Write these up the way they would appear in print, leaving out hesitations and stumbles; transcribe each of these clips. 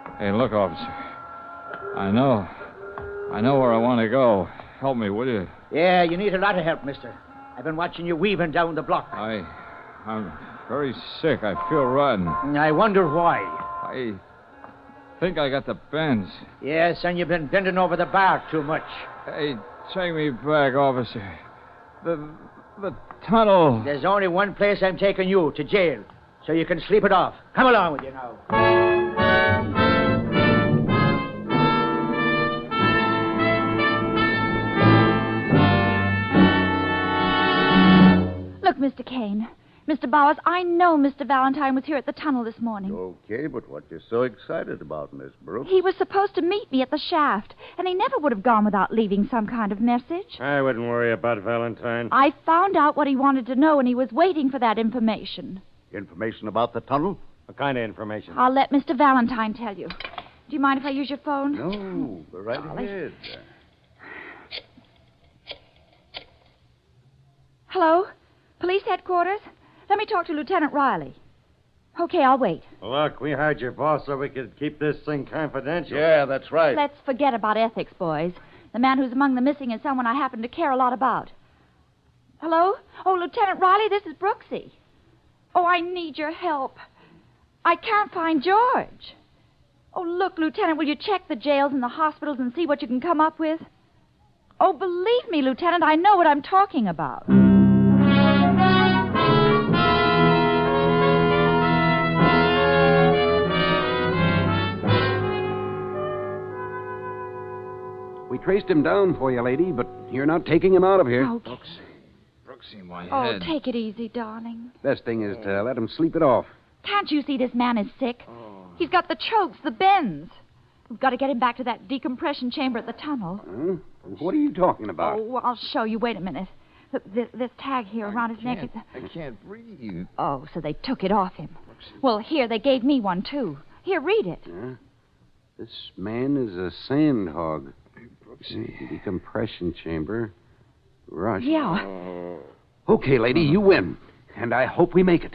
Hey, look, officer. I know where I want to go. Help me, will you? Yeah, you need a lot of help, mister. I've been watching you weaving down the block. I'm very sick. I feel rotten. I wonder why. I think I got the bends. Yes, and you've been bending over the bar too much. Hey, take me back, officer. The tunnel. There's only one place I'm taking you, to jail, so you can sleep it off. Come along with you now. Look, Mr. Kane. Mr. Bowers, I know Mr. Valentine was here at the tunnel this morning. Okay, but what you so excited about, Miss Brooks? He was supposed to meet me at the shaft, and he never would have gone without leaving some kind of message. I wouldn't worry about Valentine. I found out what he wanted to know, and he was waiting for that information. Information about the tunnel? What kind of information? I'll let Mr. Valentine tell you. Do you mind if I use your phone? No, go right ahead. Hello? Police headquarters? Let me talk to Lieutenant Riley. Okay, I'll wait. Look, we hired your boss so we could keep this thing confidential. Yeah, that's right. Let's forget about ethics, boys. The man who's among the missing is someone I happen to care a lot about. Hello? Oh, Lieutenant Riley, this is Brooksy. Oh, I need your help. I can't find George. Oh, look, Lieutenant, will you check the jails and the hospitals and see what you can come up with? Oh, believe me, Lieutenant, I know what I'm talking about. We traced him down for you, lady, but you're not taking him out of here. Okay. Brooksy, my Oh, head. take it easy, darling. Best thing is to let him sleep it off. Can't you see this man is sick? He's got the chokes, the bends. We've got to get him back to that decompression chamber at the tunnel. Huh? What are you talking about? Oh, well, I'll show you. Wait a minute. Look, this tag here around his neck. I can't breathe. Oh, so they took it off him. Well, here, they gave me one, too. Here, read it. Huh? This man is a sand hog. Decompression chamber. Rush. Yeah. Okay, lady, you win. And I hope we make it.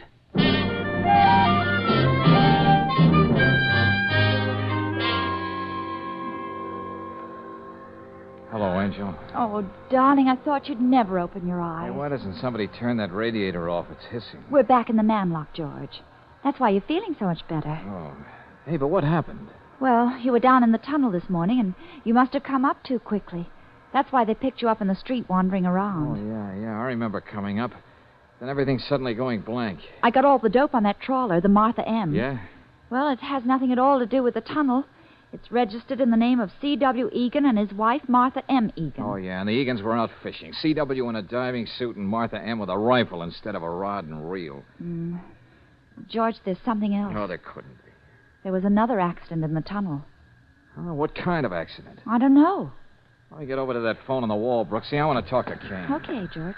Hello, Angel. Oh, darling, I thought you'd never open your eyes. Hey, why doesn't somebody turn that radiator off? It's hissing. We're back in the manlock, George. That's why you're feeling so much better. Oh. Hey, but what happened? Well, you were down in the tunnel this morning, and you must have come up too quickly. That's why they picked you up in the street wandering Oh, around. yeah. I remember coming up. Then everything's suddenly going blank. I got all the dope on that trawler, the Martha M. Yeah? Well, it has nothing at all to do with the tunnel. It's registered in the name of C.W. Egan and his wife, Martha M. Egan. Oh, yeah, and the Egans were out fishing. C.W. in a diving suit and Martha M. with a rifle instead of a rod and reel. George, there's something else. No, there couldn't be. There was another accident in the tunnel. Oh, what kind of accident? I don't know. Let me get over to that phone on the wall, Brooksy. I want to talk to Kane. Okay, George.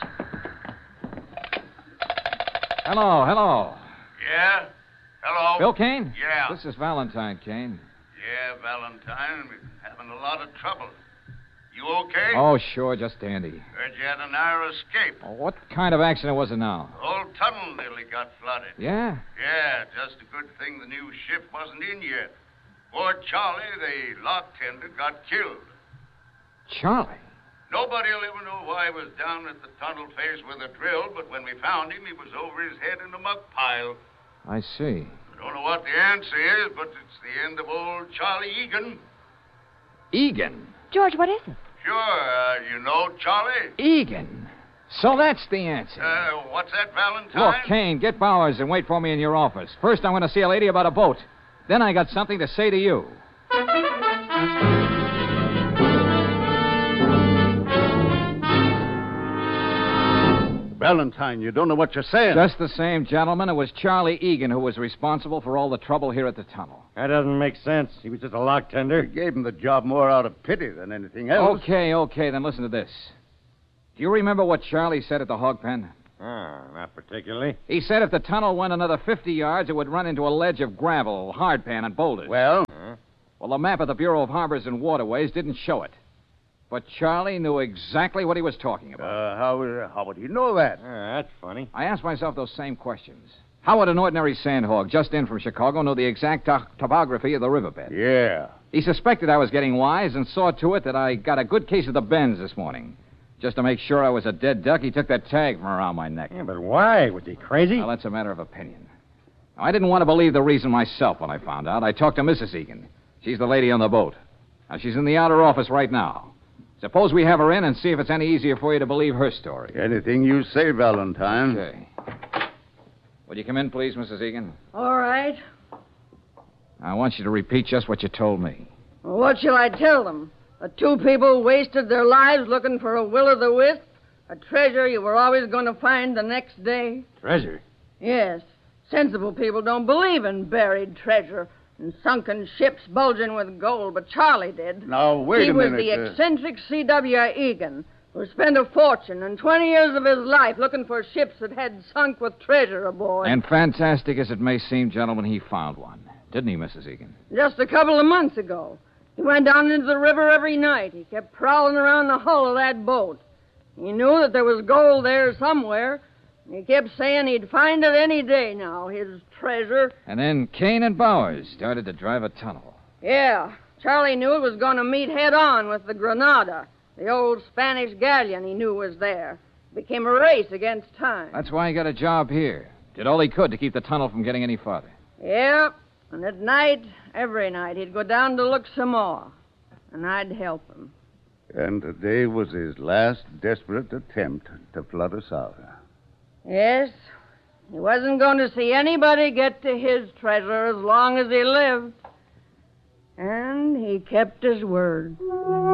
Hello. Yeah? Hello? Bill Kane? Yeah. This is Valentine, Kane. Yeah, Valentine. We're having a lot of trouble. You okay? Oh, sure, just dandy. Heard you had a narrow escape. Oh, what kind of accident was it now? The whole tunnel nearly got flooded. Yeah? Yeah, just a good thing the new ship wasn't in yet. Poor Charlie, the lock tender, got killed. Charlie? Nobody'll ever know why he was down at the tunnel face with a drill, but when we found him, he was over his head in a muck pile. I see. I don't know what the answer is, but it's the end of old Charlie Egan. Egan? George, what is it? Sure, you know Charlie? Egan. So that's the answer. What's that, Valentine? Look, Kane, get Bowers and wait for me in your office. First, I'm going to see a lady about a boat. Then I got something to say to you. Valentine, you don't know what you're saying. Just the same, gentlemen, it was Charlie Egan who was responsible for all the trouble here at the tunnel. That doesn't make sense. He was just a lock tender. You gave him the job more out of pity than anything else. Okay, then listen to this. Do you remember what Charlie said at the hog pen? Not particularly. He said if the tunnel went another 50 yards, it would run into a ledge of gravel, hardpan, and boulders. Well? Well, the map of the Bureau of Harbors and Waterways didn't show it. But Charlie knew exactly what he was talking about. How would he know that? That's funny. I asked myself those same questions. How would an ordinary sandhog just in from Chicago know the exact topography of the riverbed? Yeah. He suspected I was getting wise and saw to it that I got a good case of the bends this morning. Just to make sure I was a dead duck, he took that tag from around my neck. Yeah, but why? Was he crazy? Well, that's a matter of opinion. Now, I didn't want to believe the reason myself when I found out. I talked to Mrs. Egan. She's the lady on the boat. Now, she's in the outer office right now. Suppose we have her in and see if it's any easier for you to believe her story. Anything you say, Valentine. Okay. Would you come in, please, Mrs. Egan? All right. I want you to repeat just what you told me. Well, what shall I tell them? That two people wasted their lives looking for a will-o'-the-wisp, a treasure you were always going to find the next day? Treasure? Yes. Sensible people don't believe in buried treasure and sunken ships bulging with gold, but Charlie did. Now, wait a minute. He was the eccentric C.W. Egan, who spent a fortune and 20 years of his life looking for ships that had sunk with treasure aboard. And fantastic as it may seem, gentlemen, he found one. Didn't he, Mrs. Egan? Just a couple of months ago. He went down into the river every night. He kept prowling around the hull of that boat. He knew that there was gold there somewhere. He kept saying he'd find it any day now, his treasure. And then Kane and Bowers started to drive a tunnel. Yeah, Charlie knew it was going to meet head-on with the Granada, the old Spanish galleon he knew was there. It became a race against time. That's why he got a job here. Did all he could to keep the tunnel from getting any farther. Yeah, and at night, every night, he'd go down to look some more. And I'd help him. And today was his last desperate attempt to flood us out. Yes, he wasn't going to see anybody get to his treasure as long as he lived. And he kept his word.